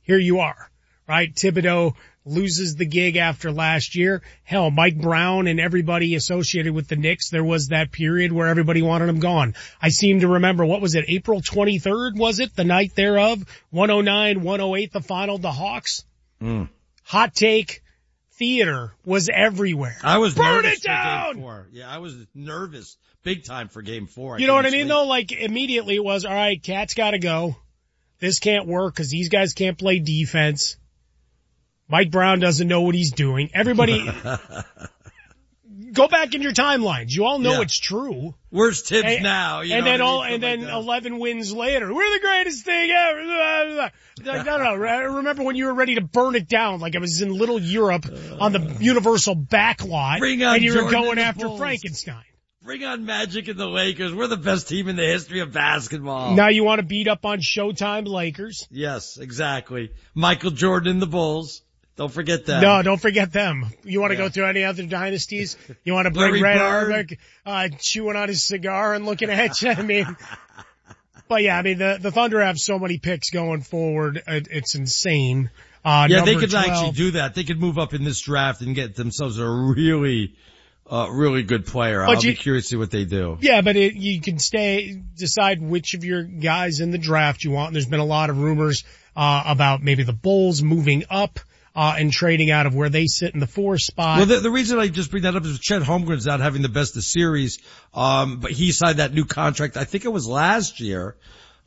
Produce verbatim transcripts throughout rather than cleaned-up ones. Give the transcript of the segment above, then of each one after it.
here you are, right? Thibodeau loses the gig after last year. Hell, Mike Brown and everybody associated with the Knicks, there was that period where everybody wanted him gone. I seem to remember, what was it, April twenty-third, was it? The night thereof? one oh nine, one oh eight, the final, the Hawks. Mm. Hot take theater was everywhere. I was Burn nervous it down! for game four. Yeah, I was nervous big time for game four. I You know what I couldn't mean, sleep. though? Like, immediately it was, all right, Cat's gotta go. This can't work because these guys can't play defense. Mike Brown doesn't know what he's doing. Everybody, go back in your timelines. You all know Yeah. it's true. Where's Tibbs And, now? You and know then what I all, mean? and Stuff then like that. eleven wins later, we're the greatest thing ever. Like, no, no, no. I remember when you were ready to burn it down, like it was in Little Europe on the Universal backlot, Bring on and you were Jordan going and the after Bulls. Frankenstein. Bring on Magic and the Lakers. We're the best team in the history of basketball. Now you want to beat up on Showtime Lakers? Yes, exactly. Michael Jordan and the Bulls. Don't forget that. No, don't forget them. You want to Yeah. go through any other dynasties? You want to bring Larry Red Bird. Auerbach, uh, chewing on his cigar and looking at you? I mean, but yeah, I mean, the, the Thunder have so many picks going forward. It, it's insane. Uh, Yeah, they number could twelve, actually do that. They could move up in this draft and get themselves a really, uh, really good player. But I'll you- be curious to see what they do. Yeah, but it, you can stay, decide which of your guys in the draft you want. And there's been a lot of rumors, uh, about maybe the Bulls moving up, uh, and trading out of where they sit in the four spot. Well, the, the reason I just bring that up is Chet Holmgren's not having the best of series. Um, but he signed that new contract. I think it was last year.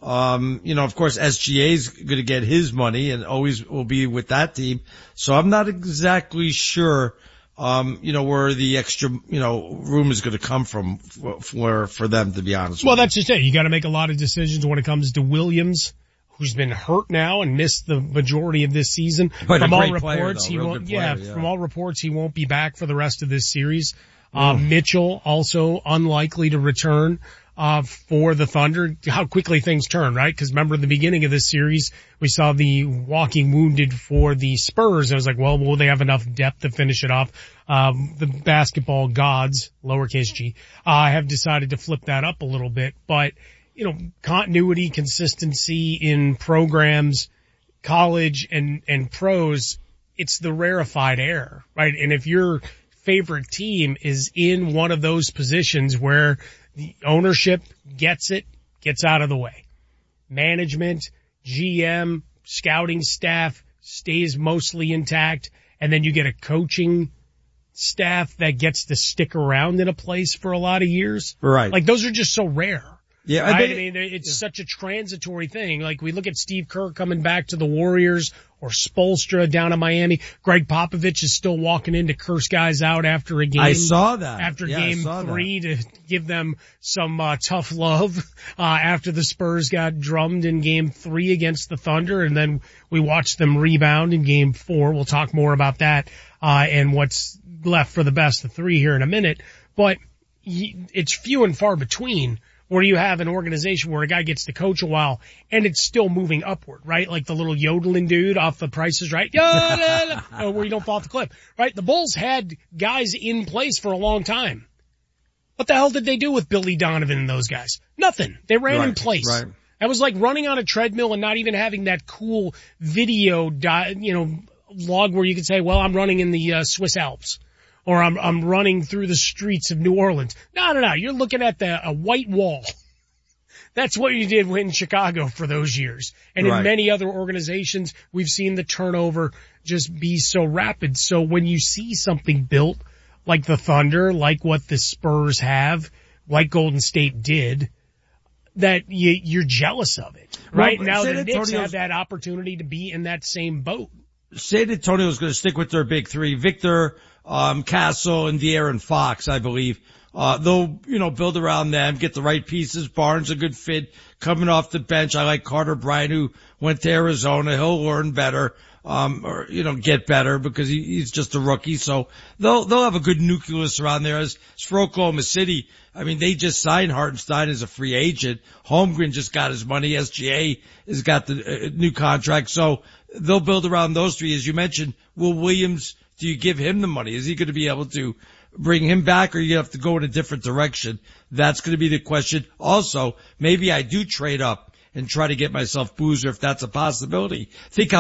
Um, you know, of course, S G A's going to get his money and always will be with that team. So I'm not exactly sure, um, you know, where the extra, you know, room is going to come from for, for, for them, to be honest Well, with you. that's just it. You got to make a lot of decisions when it comes to Williams, who's been hurt now and missed the majority of this season. But a from all great player, reports, though. he Real won't. good Yeah, player, yeah. from all reports, he won't be back for the rest of this series. Uh, Mitchell also unlikely to return. Uh, for the Thunder, how quickly things turn, right? Because remember in the beginning of this series, we saw the walking wounded for the Spurs. And I was like, well, will they have enough depth to finish it off? Um, the basketball gods, lowercase g, uh, have decided to flip that up a little bit. But, you know, continuity, consistency in programs, college and, and pros, it's the rarefied air, right? And if your favorite team is in one of those positions where the ownership gets it, gets out of the way. Management, G M, scouting staff stays mostly intact, and then you get a coaching staff that gets to stick around in a place for a lot of years. Right. Like those are just so rare. Yeah, Right? I I, think- mean, it's such a transitory thing. Like we look at Steve Kerr coming back to the Warriors or Spoelstra down in Miami. Greg Popovich is still walking in to curse guys out after a game. I saw that. After Yeah, I game saw that. three to give them some uh, tough love uh, after the Spurs got drummed in game three against the Thunder. And then we watched them rebound in game four. We'll talk more about that uh, and what's left for the best of three here in a minute. But it's few and far between where you have an organization where a guy gets to coach a while and it's still moving upward, right? Like the little yodeling dude off the Price is Right, uh, where you don't fall off the cliff, right? The Bulls had guys in place for a long time. What the hell did they do with Billy Donovan and those guys? Nothing. They ran in Right, place. right. That was like running on a treadmill and not even having that cool video, di- you know, log where you could say, well, I'm running in the uh, Swiss Alps. Or I'm, I'm running through the streets of New Orleans. No, no, no. You're looking at the, a white wall. That's what you did in Chicago for those years. And in Right. many other organizations, we've seen the turnover just be so rapid. So when you see something built like the Thunder, like what the Spurs have, like Golden State did, that you, you're jealous of it, right? Well, now San the Knicks Antonio's- have that opportunity to be in that same boat. San Antonio is going to stick with their big three: Victor, um, Castle, and De'Aaron Fox, I believe. Uh, they'll, you know, build around them, get the right pieces. Barnes a good fit coming off the bench. I like Carter Bryant, who went to Arizona. He'll learn better, um, or, you know, get better because he, he's just a rookie. So they'll, they'll have a good nucleus around there. As, as for Oklahoma City, I mean, they just signed Hartenstein as a free agent. Holmgren just got his money. S G A has got the uh, new contract. So they'll build around those three. As you mentioned, Will Williams, do you give him the money? Is he going to be able to bring him back, or you have to go in a different direction? That's going to be the question. Also, maybe I do trade up and try to get myself Boozer if that's a possibility. Think how